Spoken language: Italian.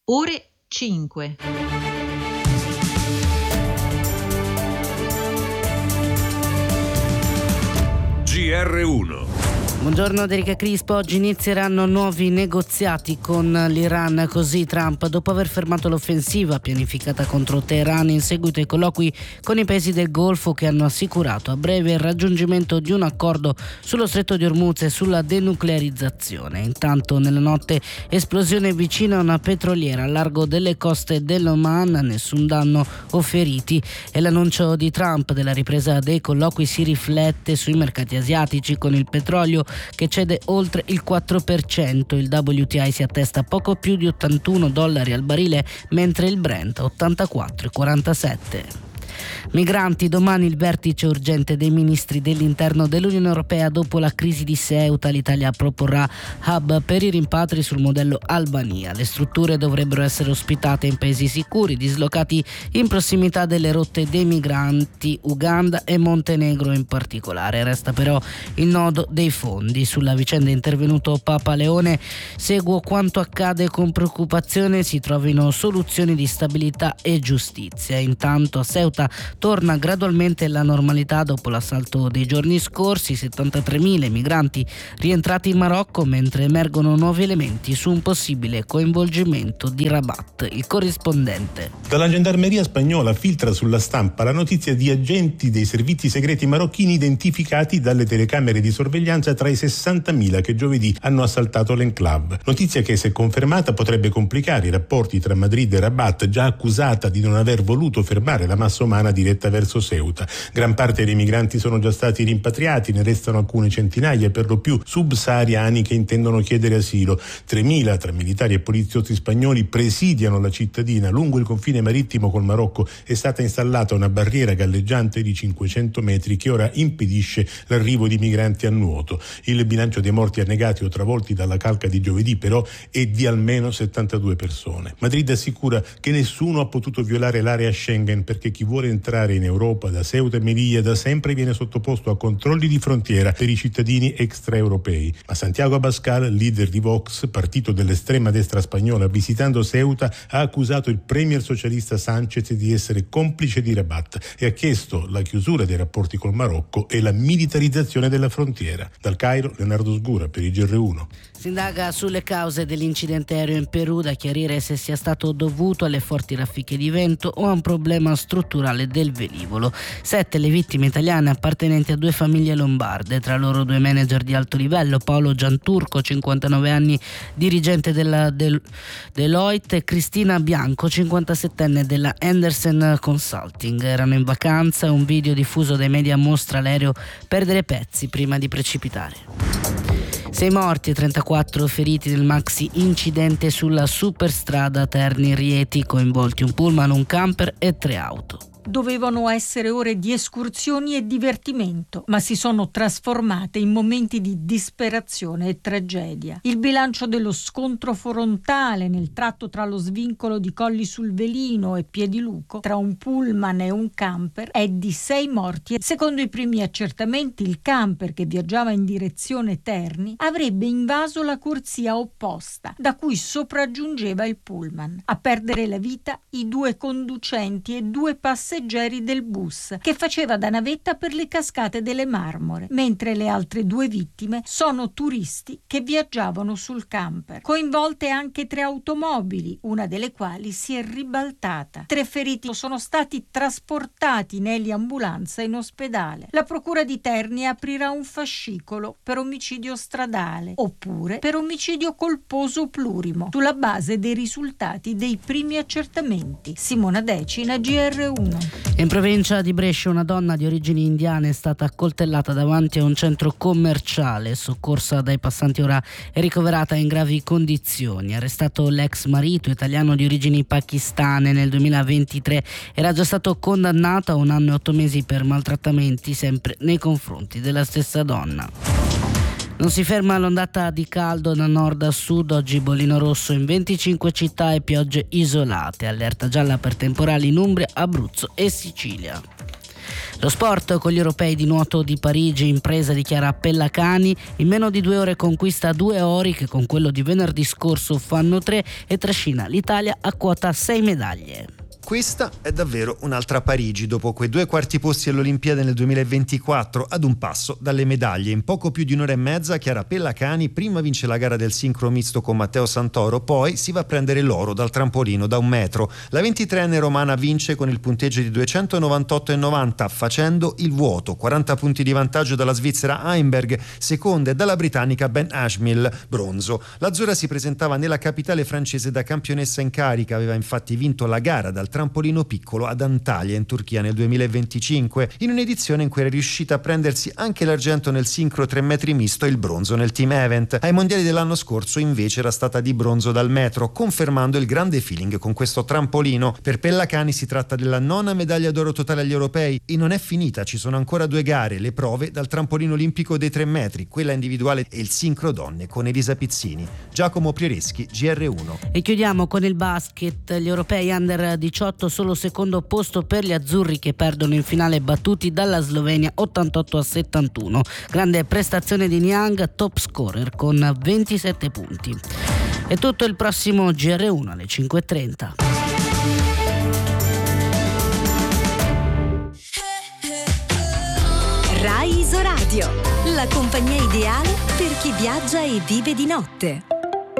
ore 5. GR1. Buongiorno da Erika Crispo. Oggi inizieranno nuovi negoziati con l'Iran, così Trump, dopo aver fermato l'offensiva pianificata contro Teheran in seguito ai colloqui con i paesi del Golfo che hanno assicurato a breve il raggiungimento di un accordo sullo stretto di Hormuz e sulla denuclearizzazione. Intanto nella notte esplosione vicino a una petroliera a largo delle coste dell'Oman, nessun danno o feriti, e l'annuncio di Trump della ripresa dei colloqui si riflette sui mercati asiatici con il petrolio che cede oltre il 4%, il WTI si attesta poco più di $81 al barile, mentre il Brent 84,47. Migranti, domani il vertice urgente dei ministri dell'interno dell'Unione Europea dopo la crisi di Ceuta. L'Italia proporrà hub per i rimpatri sul modello Albania. Le strutture dovrebbero essere ospitate in paesi sicuri, dislocati in prossimità delle rotte dei migranti, Uganda e Montenegro in particolare. Resta però il nodo dei fondi. Sulla vicenda è intervenuto Papa Leone. Seguo quanto accade con preoccupazione, si trovino soluzioni di stabilità e giustizia. Intanto a Ceuta torna gradualmente la normalità dopo l'assalto dei giorni scorsi. 73.000 migranti rientrati in Marocco, mentre emergono nuovi elementi su un possibile coinvolgimento di Rabat. Il corrispondente. Dalla gendarmeria spagnola filtra sulla stampa la notizia di agenti dei servizi segreti marocchini identificati dalle telecamere di sorveglianza tra i 60.000 che giovedì hanno assaltato l'enclave. Notizia che, se confermata, potrebbe complicare i rapporti tra Madrid e Rabat, già accusata di non aver voluto fermare la massa umana diretta verso Ceuta. Gran parte dei migranti sono già stati rimpatriati, ne restano alcune centinaia, per lo più subsahariani che intendono chiedere asilo. 3.000 tra militari e poliziotti spagnoli presidiano la cittadina. Lungo il confine marittimo col Marocco è stata installata una barriera galleggiante di 500 metri che ora impedisce l'arrivo di migranti a nuoto. Il bilancio dei morti annegati o travolti dalla calca di giovedì però è di almeno 72 persone. Madrid assicura che nessuno ha potuto violare l'area Schengen perché chi vuole entrare in Europa da Ceuta e Melilla da sempre viene sottoposto a controlli di frontiera per i cittadini extraeuropei. Ma Santiago Abascal, leader di Vox, partito dell'estrema destra spagnola, visitando Ceuta ha accusato il premier socialista Sánchez di essere complice di Rabat e ha chiesto la chiusura dei rapporti col Marocco e la militarizzazione della frontiera. Dal Cairo, Leonardo Sgura per il GR1. Si indaga sulle cause dell'incidente aereo in Perù, da chiarire se sia stato dovuto alle forti raffiche di vento o a un problema strutturale del velivolo. 7 le vittime italiane appartenenti a 2 famiglie lombarde, tra loro 2 manager di alto livello, Paolo Gianturco, 59 anni, dirigente della Deloitte, e Cristina Bianco, 57enne della Andersen Consulting. Erano in vacanza e un video diffuso dai media mostra l'aereo perdere pezzi prima di precipitare. 6 morti e 34 feriti nel maxi incidente sulla superstrada Terni-Rieti, coinvolti un pullman, un camper e 3 auto. Dovevano essere ore di escursioni e divertimento, ma si sono trasformate in momenti di disperazione e tragedia. Il bilancio dello scontro frontale nel tratto tra lo svincolo di Colli sul Velino e Piediluco, tra un pullman e un camper, è di 6 morti. Secondo i primi accertamenti, il camper, che viaggiava in direzione Terni, avrebbe invaso la corsia opposta, da cui sopraggiungeva il pullman. A perdere la vita i 2 conducenti e 2 passeggeri del bus che faceva da navetta per le cascate delle Marmore, mentre le altre 2 vittime sono turisti che viaggiavano sul camper. Coinvolte anche 3 automobili, una delle quali si è ribaltata. 3 feriti sono stati trasportati in eliambulanza in ospedale. La procura di Terni aprirà un fascicolo per omicidio stradale oppure per omicidio colposo plurimo sulla base dei risultati dei primi accertamenti. Simona Decina, GR1. In provincia di Brescia una donna di origini indiane è stata accoltellata davanti a un centro commerciale. Soccorsa dai passanti, ora è ricoverata in gravi condizioni. Arrestato l'ex marito italiano di origini pakistane. Nel 2023 era già stato condannato a 1 anno e 8 mesi per maltrattamenti, sempre nei confronti della stessa donna. Non si ferma l'ondata di caldo da nord a sud, oggi bollino rosso in 25 città e piogge isolate, allerta gialla per temporali in Umbria, Abruzzo e Sicilia. Lo sport con gli europei di nuoto di Parigi, impresa di Chiara Pellacani, in meno di 2 ore conquista 2 ori che con quello di venerdì scorso fanno 3 e trascina l'Italia a quota 6 medaglie. Questa è davvero un'altra Parigi, dopo quei 2 quarti posti all'Olimpiade nel 2024, ad un passo dalle medaglie. In poco più di un'ora e mezza Chiara Pellacani prima vince la gara del sincro misto con Matteo Santoro, poi si va a prendere l'oro dal trampolino da 1 metro. La 23enne romana vince con il punteggio di 298,90 facendo il vuoto, 40 punti di vantaggio dalla svizzera Heimberg, seconda, e dalla britannica Ben Ashmill, bronzo. L'azzurra si presentava nella capitale francese da campionessa in carica, aveva infatti vinto la gara dal trampolino piccolo ad Antalya in Turchia nel 2025, in un'edizione in cui era riuscita a prendersi anche l'argento nel sincro 3 metri misto e il bronzo nel team event. Ai mondiali dell'anno scorso invece era stata di bronzo dal metro, confermando il grande feeling con questo trampolino. Per Pellacani si tratta della 9ª medaglia d'oro totale agli europei e non è finita, ci sono ancora 2 gare, le prove dal trampolino olimpico dei 3 metri, quella individuale e il sincro donne con Elisa Pizzini. Giacomo Priereschi, GR1. E chiudiamo con il basket, gli europei under 18 solo secondo posto per gli azzurri che perdono in finale battuti dalla Slovenia 88-71. Grande prestazione di Niang, top scorer con 27 punti. È tutto, il prossimo GR1 alle 5:30. Rai Isoradio, la compagnia ideale per chi viaggia e vive di notte.